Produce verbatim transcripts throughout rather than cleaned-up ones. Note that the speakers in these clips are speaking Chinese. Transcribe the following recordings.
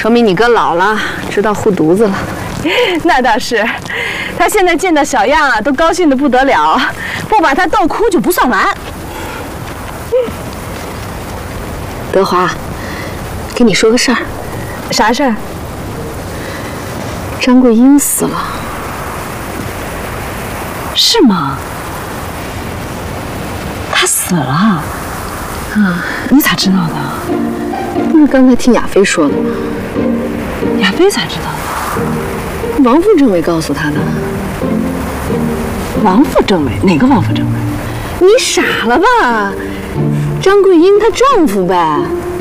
说明你哥老了，知道护犊子了。 那倒是，他现在见到小样啊，都高兴得不得了，不把他逗哭就不算完。 德华，跟你说个事儿。 啥事儿？ 张桂英死了。 是吗？她死了？啊，你咋知道的？ 不是刚才听亚飞说的吗？ 亚飞咋知道的？ 王副政委告诉他的。 王副政委？哪个王副政委？ 你傻了吧？张桂英她丈夫呗。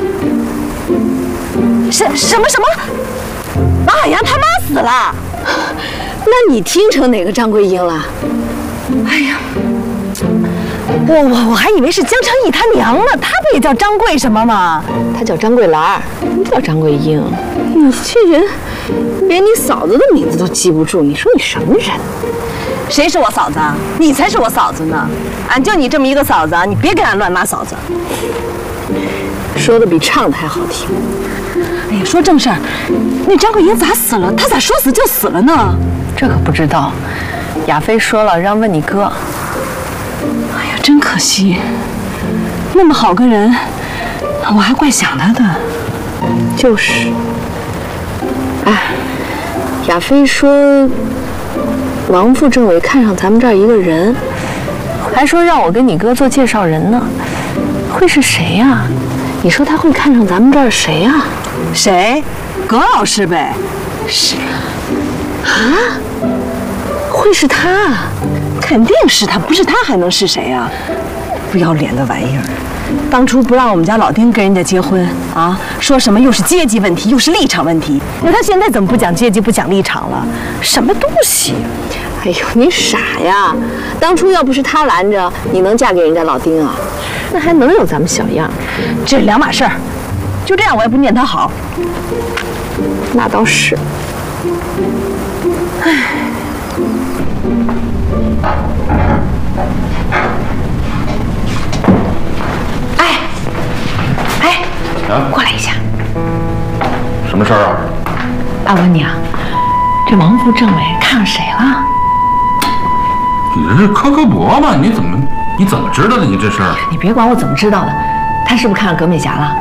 什什么什么？王海洋他妈死了？ 那你听成哪个张桂英了？ 哎呀，我我我还以为是江成义他娘呢，他不也叫张桂什么吗？ 他叫张桂兰，不叫张桂英。你这人连你嫂子的名字都记不住，你说你什么人？ 谁是我嫂子啊？你才是我嫂子呢！俺就你这么一个嫂子啊，你别给俺乱骂嫂子。 说的比唱的还好听。 哎呀，说正事儿，那张桂英咋死了？她咋说死就死了呢？ 这可不知道。亚飞说了，让问你哥。 哎呀，真可惜，那么好个人，我还怪想他的。 就是。哎，亚飞说，王副政委看上咱们这儿一个人，还说让我跟你哥做介绍人呢。会是谁呀？你说他会看上咱们这儿谁呀？ 谁？葛老师呗。 是啊？会是他？ 肯定是他，不是他还能是谁啊？不要脸的玩意儿！当初不让我们家老丁跟人家结婚啊，说什么又是阶级问题，又是立场问题。那他现在怎么不讲阶级，不讲立场了？什么东西？ 哎呦，你傻呀！当初要不是他拦着，你能嫁给人家老丁啊？那还能有咱们小样？ 这是两码事儿。就这样，我也不念他好。 那倒是。唉。哎，哎， 啊， 过来一下。 什么事儿啊？ 爸问你啊，这王副政委看上谁了？ 你这是磕磕膊吗？你怎么你怎么知道的？你这事儿？ 你别管我怎么知道的，他是不是看上葛美霞了？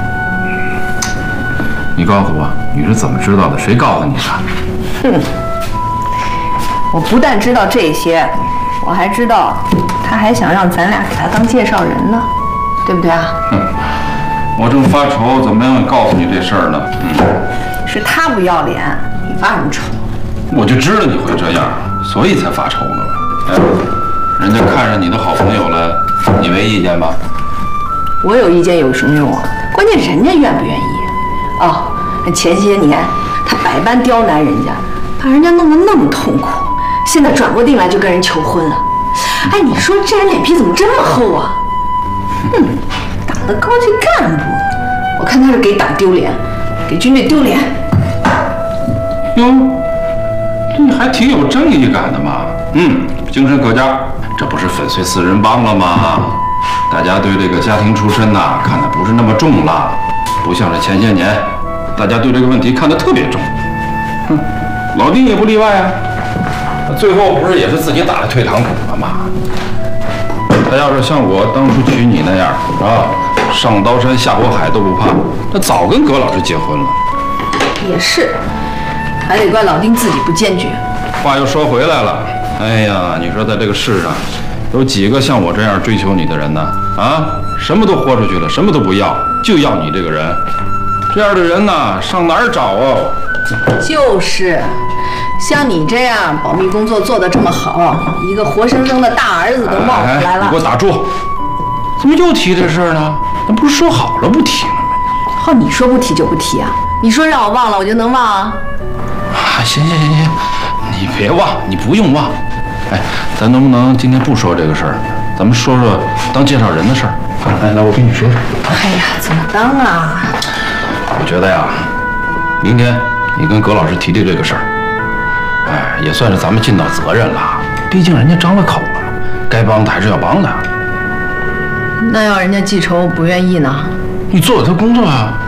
你告诉我，你是怎么知道的？谁告诉你的？ 哼，我不但知道这些，我还知道他还想让咱俩给他当介绍人呢，对不对啊？ 哼，我正发愁怎么样告诉你这事儿呢。嗯， 是他不要脸，你发什么愁？ 我就知道你会这样，所以才发愁呢。哎，人家看上你的好朋友了，你没意见吧？ 我有意见有什么用啊？关键人家愿不愿意。哦，前些年他百般刁难人家，把人家弄得那么痛苦，现在转过腚来就跟人求婚了。哎，你说这人脸皮怎么这么厚啊？哼，党的高级干部，我看他是给党丢脸，给军队丢脸。 哟，你还挺有正义感的嘛。嗯，精神可嘉，这不是粉碎四人帮了吗？大家对这个家庭出身呐、啊、看得不是那么重了，不像是前些年，大家对这个问题看得特别重。哼，老丁也不例外啊，最后不是也是自己打了退堂鼓了吗？他要是像我当初娶你那样啊，上刀山下火海都不怕，那早跟葛老师结婚了。 也是，还得怪老丁自己不坚决。 话又说回来了，哎呀，你说在这个世上，有几个像我这样追求你的人呢？啊，什么都豁出去了，什么都不要，就要你这个人。这样的人呢，上哪儿找哦？ 就是，像你这样保密工作做得这么好，一个活生生的大儿子都冒出来了。 哎，你给我打住！怎么又提这事儿呢？那不是说好了不提了吗？ 好，你说不提就不提啊？你说让我忘了，我就能忘啊？ 啊，行行行行，你别忘，你不用忘。哎，咱能不能今天不说这个事儿？咱们说说当介绍人的事儿。来来，我跟你说说。 哎呀，怎么当啊？ 我觉得呀，明天你跟葛老师提提这个事儿，哎，也算是咱们尽到责任了。毕竟人家张了口了，该帮的还是要帮的。 那要人家记仇不愿意呢？ 你做了他工作啊，